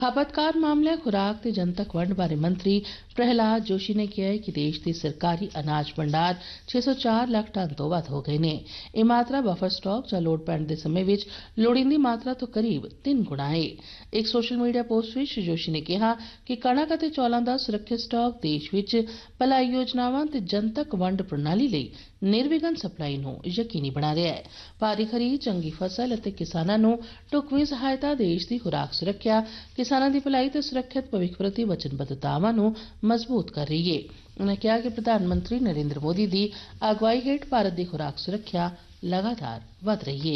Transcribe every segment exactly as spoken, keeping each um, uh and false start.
खपतकार मामले खुराक ते जनतक वंड बारे मंत्री प्रहलाद जोशी ने कहा है कि देश के सरकारी अनाज भंडार छे सौ चार लाख टन तो वध हो गए ने। यह मात्रा बफर स्टॉक ਜਾਂ ਲੋੜ ਪੈਣ ਦੇ ਸਮੇਂ ਵਿੱਚ ਲੋੜੀਂਦੀ ਮਾਤਰਾ ਤੋਂ ਕਰੀਬ ਤਿੰਨ ਗੁਣਾ ਹੈ। ਇੱਕ ਸੋਸ਼ਲ ਮੀਡੀਆ ਪੋਸਟ ਵਿੱਚ ਜੋਸ਼ੀ ਨੇ ਕਿਹਾ ਕਿ ਕਣਕ ਅਤੇ ਚੌਲਾਂ ਦਾ ਸੁਰੱਖਿਅਤ ਸਟਾਕ ਦੇਸ਼ ਵਿੱਚ ਭਲਾਈ ਯੋਜਨਾਵਾਂ ਤੇ ਜਨਤਕ ਵੰਡ ਪ੍ਰਣਾਲੀ ਲਈ ਨਿਰਵਿਘਨ ਸਪਲਾਈ ਨੂੰ ਯਕੀਨੀ ਬਣਾ ਰਿਹਾ ਹੈ। ਭਾਰੀ ਖਰੀਦ, ਚੰਗੀ ਫਸਲ ਅਤੇ ਕਿਸਾਨਾਂ ਨੂੰ ਢੁਕਵੀਂ ਸਹਾਇਤਾ ਦੇਸ਼ ਦੀ ਖੁਰਾਕ ਸੁਰੱਖਿਆ, ਕਿਸਾਨਾਂ ਦੀ ਭਲਾਈ ਤੇ ਸੁਰੱਖਿਅਤ ਭਵਿੱਖ ਪ੍ਰਤੀ ਵਚਨਬੱਧਤਾਵਾਂ ਨੂੰ ਮਜ਼ਬੂਤ ਕਰ ਰਹੀ ਹੈ। उन्होंने कहा कि प्रधानमंत्री नरेंद्र मोदी की अगवाई हेठ भारत की खुराक सुरक्षा लगातार वध रही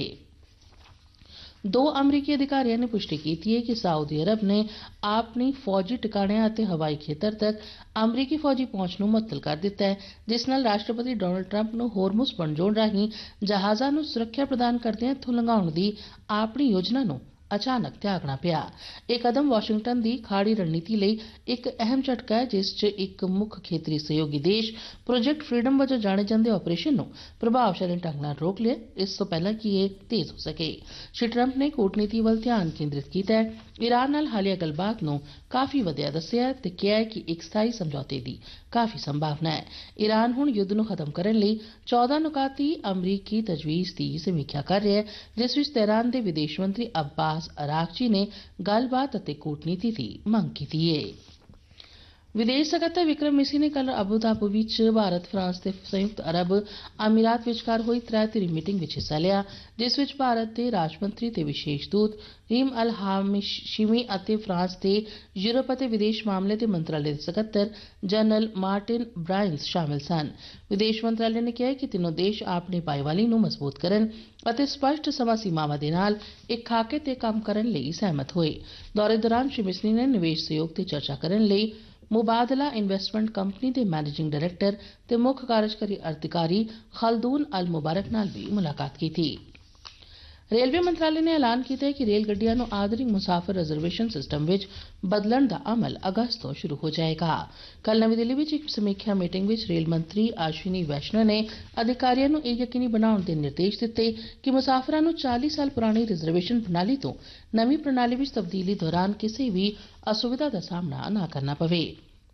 है। दो अमरीकी अधिकारियों ने पुष्टि की है कि सऊदी अरब ने अपनी फौजी ठिकाणियां ਅਤੇ हवाई खेतर तक अमरीकी फौजी पहुंच ਨੂੰ ਮੁਅੱਤਲ ਕਰ ਦਿੱਤਾ ਹੈ, ਜਿਸ ਨਾਲ ਰਾਸ਼ਟਰਪਤੀ ਡੋਨਲਡ ਟਰੰਪ ਨੂੰ ਹੋਰਮੁਜ਼ ਵਣਜੋੜ ਰਾਹੀਂ ਜਹਾਜ਼ਾਂ ਨੂੰ ਸੁਰੱਖਿਆ ਪ੍ਰਦਾਨ ਕਰਦਿਆਂ ਇੱਥੋਂ ਲੰਘਾਉਣ ਦੀ ਆਪਣੀ ਯੋਜਨਾ ਨੂੰ अचानक त्यागना पिया। यह कदम वाशिंगटन की खाड़ी रणनीति लिए एक अहम झटका है, जिस च एक मुख खेतरी सहयोगी देश प्रोजेक्ट फ्रीडम वजों जाने जाते ऑपरेशन को प्रभावशाली ढंग नाल रोक लिया, इस तो पहला कि यह तेज हो सके। श्री ट्रंप ने कूटनीति वल ध्यान केंद्रित किया है, ईरान नाल हालिया गलबात नूं काफी वधिया दस्सिया ते कहा है कि एक स्थाई समझौते की काफी संभावना है। ईरान हुण युद्ध नूं खत्म करने लई चौदह नुकाती अमरीकी तजवीज़ की समीक्षा कर रहा है, जिस विच तेहरान के विदेश मंत्री अब्बास अरागची ने गलबात और कूटनीति की मंग की है। विदेश सकत्तर विक्रम मिसी ने कल अबू धाबी विच भारत, फ्रांस ते संयुक्त अरब अमीरात विचकार हुई त्रै धिरी मीटिंग विच हिस्सा लिया, जिस विच भारत के राजमंत्री ते विशेष दूत रीम अल हाशिमी अते फ्रांस के यूरोप अते विदेश मामले के मंत्रालय के सकत्तर जनरल मार्टिन ब्रायंस शामिल सन। विदेश मंत्रालय ने कहा कि तीनों देश अपनी भाईवाली नूं मजबूत करन अते स्पष्ट समा सीमावां दे नाल एक खाके ते काम करन लई सहमत होए। दौरे दौरान श्री मिसनी ने निवेश सहयोग ते चर्चा करन लई मुबादला इन्वेस्टमेंट कंपनी के मैनेजिंग डायरैक्टर ते मुख्य कार्यकारी अधिकारी खलदून अल मुबारक नाल भी मुलाकात की थी। रेलवे मंत्रालय ने ऐलान किया है कि रेल गड्डियां नूं आधुनिक मुसाफिर रिजर्वेशन सिस्टम विच बदलण दा अमल अगस्त तो शुरू हो जाएगा। कल नवी दिल्ली विच एक समीक्षा मीटिंग विच रेल मंत्री अश्विनी वैष्णव ने अधिकारियों नूं यह यकीनी बनाउण दे निर्देश दिते कि मुसाफिरां नूं चालीस साल पुरानी रिजर्वेशन प्रणाली तो नवीं प्रणाली विच तब्दीली दौरान किसी भी असुविधा का सामना न करना पवे।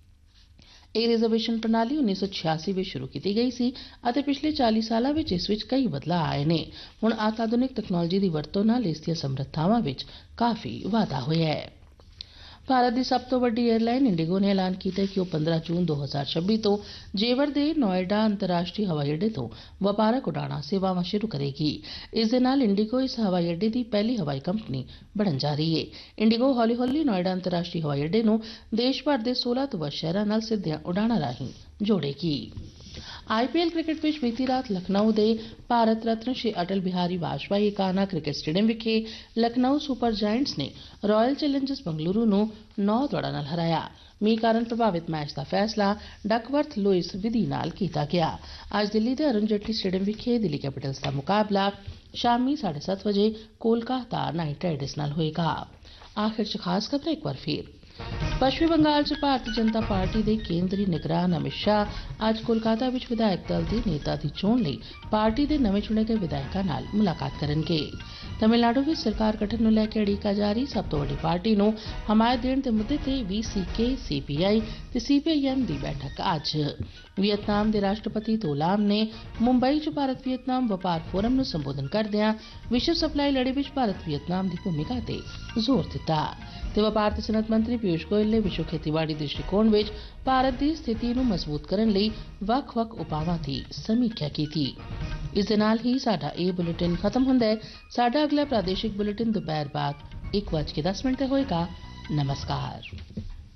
यह रिजर्वेशन प्रणाली उन्नीस सौ छियासी में शुरू की गई सी अते पिछले चालीस सालों में इस विच कई बदलाव आए ने। हुण अत्याधुनिक तकनोलॉजी की वरतों नाल इस दी समर्थावां विच काफी वाधा होया है। भारत की सब तो वड्डी एयरलाइन इंडिगो ने ऐलान किया कि वह पंद्रह जून दो हज़ार छब्बीस तो जेवर के नोएडा अंतरराष्ट्रीय हवाई अड्डे तो व्यापारक उड़ाणा सेवावां शुरू करेगी। इस दे नाल इंडिगो इस हवाई अड्डे की पहली हवाई कंपनी बनन जा रही है। इंडिगो हौली हौली नोएडा अंतरराष्ट्रीय हवाई अड्डे नूं देश भर के सोलह तो वध शहरां नाल सिद्धियां उड़ाणां राहीं जोड़ेगी। आईपीएल क्रिकेट विच बीती रात लखनऊ के भारत रत्न श्री अटल बिहारी वाजपेयी एकाना क्रिकेट स्टेडियम विखे लखनऊ सुपर जायंट्स ने रॉयल चैलेंजर्स बंगलुरू नूं नौ दौड़ां नाल हराया। मींह कारण प्रभावित मैच का फैसला डकवर्थ लुइस विधि नाल किया गया। अज दिल्ली के अरुण जेटली स्टेडियम विखे दिल्ली कैपिटल्स का मुकाबला शामी साढ़े सत्त बजे कोलकाता नाइट राइडर्स नाल होएगा। आखिर च खास खबर एक बार फिर पश्चिमी बंगाल च भारतीय जनता पार्टी के केंद्रीय निगरान अमित शाह अज कोलकाता विच विधायक दल के नेता की चोण लई पार्टी के नवे चुने गए विधायकों नाल मुलाकात करनगे। तमिलनाडु में सरकार गठन नूं लैके अड़ीका जारी सब तो वड्डी पार्टी नूं हमायत देण दे मुद्दे ते वीसीके, सीपीआई ते सीपीआईएम की बैठक अज। वियतनाम के राष्ट्रपति तोलाम ने मुंबई च भारत वियतनाम व्यापार फोरम नूं संबोधन करदिआं विश्व सप्लाई लड़ी विच भारत वियतनाम की भूमिका ते जोर दिता ते व्यापार ते सनअत मंत्री पीयूष गोयल ने विश्व खेतीबाड़ी दृष्टिकोण विच भारत की स्थिति नूं मजबूत करन लई वख-वख उपावां दी समीक्षा कीती। इस दे नाल ही साडा ये बुलेटिन खत्म हुंदा है। साडा अगला प्रादेशिक बुलेटिन दोपहर बाद एक बज के दस मिनट ते होएगा। नमस्कार।